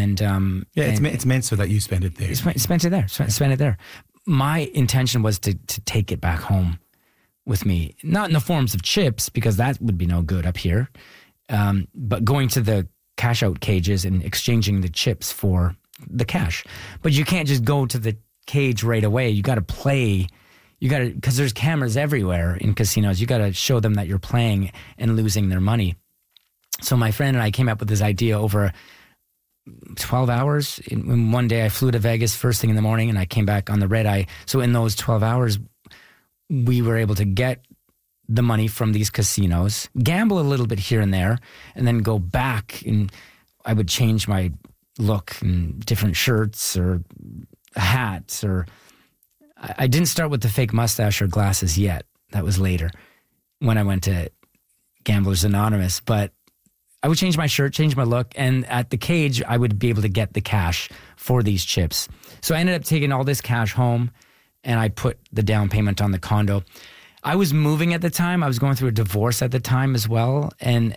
And it's meant so that you spend it there. Spend it there. My intention was to take it back home with me, not in the forms of chips, because that would be no good up here, but going to the cash out cages and exchanging the chips for the cash. But you can't just go to the cage right away. You got to play. You got to, because there's cameras everywhere in casinos. You got to show them that you're playing and losing their money. So my friend and I came up with this idea over 12 hours. In one day I flew to Vegas first thing in the morning and I came back on the red eye. So in those 12 hours, we were able to get the money from these casinos, gamble a little bit here and there, and then go back, and I would change my look in different shirts or hats, or I didn't start with the fake mustache or glasses yet. That was later when I went to Gamblers Anonymous, but I would change my shirt, change my look, and at the cage, I would be able to get the cash for these chips. So I ended up taking all this cash home, and I put the down payment on the condo. I was moving at the time. I was going through a divorce at the time as well, and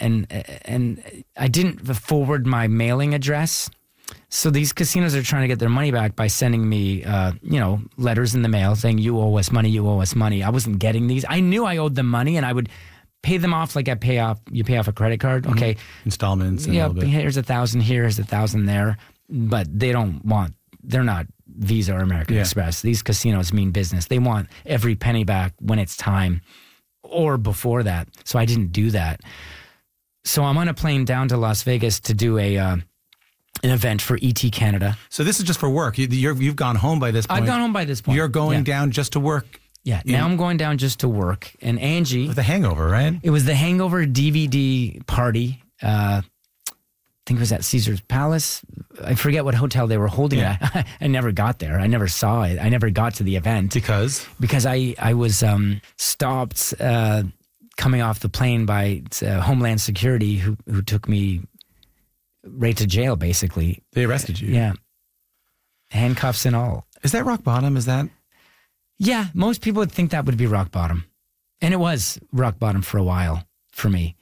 I didn't forward my mailing address. So these casinos are trying to get their money back by sending me, letters in the mail saying, you owe us money, you owe us money. I wasn't getting these. I knew I owed them money, and I would pay them off like you pay off a credit card. Okay. Installments. Yeah, here's $1,000 here, here's $1,000 there. But they're not Visa or American Express. These casinos mean business. They want every penny back when it's time or before that. So I didn't do that. So I'm on a plane down to Las Vegas to do an event for ET Canada. So this is just for work. You've gone home by this point. I've gone home by this point. You're going down just to work. Yeah, now I'm going down just to work. And Angie... With The Hangover, right? It was the Hangover DVD party. I think it was at Caesar's Palace. I forget what hotel they were holding it at. I never got there. I never saw it. I never got to the event. Because? Because I was stopped coming off the plane by Homeland Security who took me right to jail, basically. They arrested you? Yeah. Handcuffs and all. Is that rock bottom? Is that... Yeah, most people would think that would be rock bottom. And it was rock bottom for a while for me.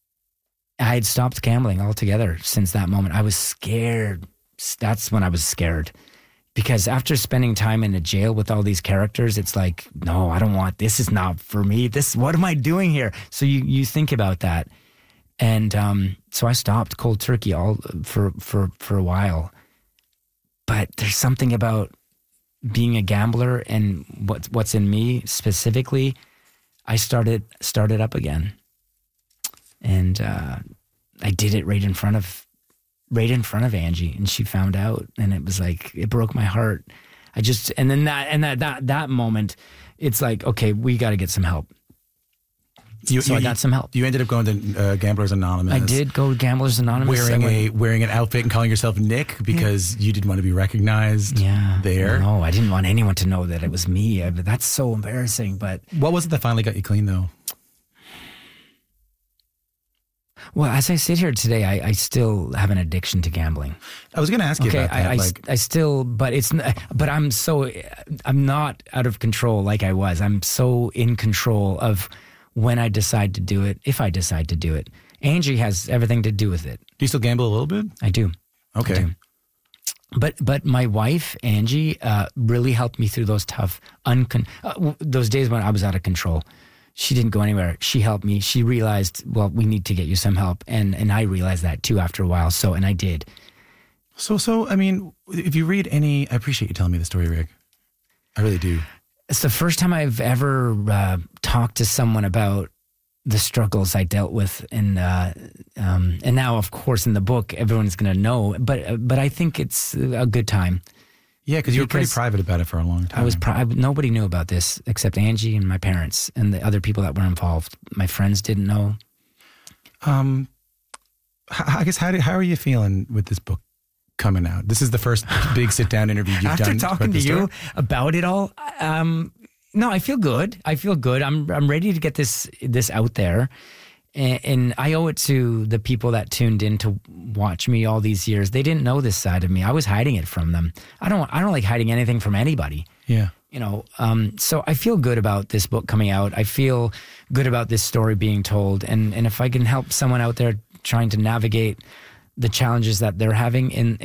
I had stopped gambling altogether since that moment. I was scared. That's when I was scared. Because after spending time in a jail with all these characters, it's like, no, I don't want, this is not for me. What am I doing here? So you think about that. And so I stopped cold turkey for a while. But there's something about being a gambler and what's in me specifically. I started up again, and I did it right in front of Angie, and she found out, and it was like, it broke my heart. And then that moment, it's like, okay, we got to get some help. So I got some help. You ended up going to Gamblers Anonymous. I did go to Gamblers Anonymous. Wearing an outfit and calling yourself Nick because you didn't want to be recognized there. No, I didn't want anyone to know that it was me. That's so embarrassing. But what was it that finally got you clean, though? Well, as I sit here today, I still have an addiction to gambling. I was going to ask you about that. I still, but I'm not out of control like I was. I'm so in control of when I decide to do it, if I decide to do it. Angie has everything to do with it. Do you still gamble a little bit? I do. Okay. I do. But my wife, Angie, really helped me through those tough, those days when I was out of control. She didn't go anywhere. She helped me. She realized, well, we need to get you some help. And I realized that too after a while. And I did. So, I mean, if you read I appreciate you telling me the story, Rick. I really do. It's the first time I've ever talked to someone about the struggles I dealt with, and now, of course, in the book, everyone's going to know. But I think it's a good time. Yeah, because you were pretty private about it for a long time. Nobody knew about this except Angie and my parents and the other people that were involved. My friends didn't know. I guess how are you feeling with this book coming out? This is the first big sit-down interview you've done. After talking to you about it all, no, I feel good. I'm ready to get this out there, and I owe it to the people that tuned in to watch me all these years. They didn't know this side of me. I was hiding it from them. I don't like hiding anything from anybody. Yeah. So I feel good about this book coming out. I feel good about this story being told, and if I can help someone out there trying to navigate the challenges that they're having in